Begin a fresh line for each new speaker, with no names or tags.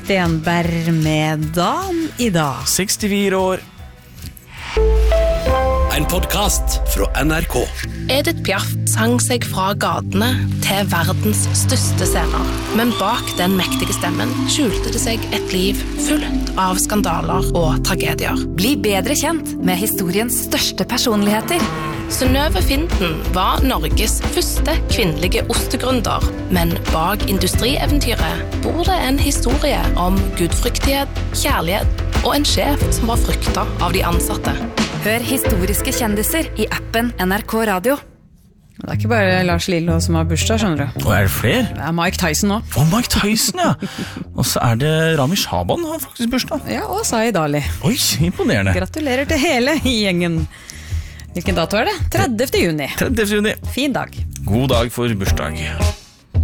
Stenberg med Dan I dag.
64 år.
En podcast fra NRK.
Edith Piaf sang seg fra gatene til verdens største scener. Men bak den mektige stemmen skjulte det seg et liv fullt av skandaler og tragedier.
Bli bedre kjent med historiens største personligheter.
Synnøve Finden var Norges første kvinnelige ostegründer, men bak industrieventyret bor det en historie om gudfryktighet, kjærlighet og en sjef som var fryktet av de ansatte.
Hør historiske kjendiser I appen NRK Radio.
Det ikke bare Lars Lillo som har bursdag, skjønner du.
Og det flere?
Det Mike Tyson også.
Mike Tyson, ja. Og så det Rami Shaban har faktisk bursdag.
Ja, og Zaid Ali.
Oi, imponerende.
Gratulerer til hele gjengen. Hvilken dato det? 30. juni.
30. juni.
Fin dag.
God dag for bursdag.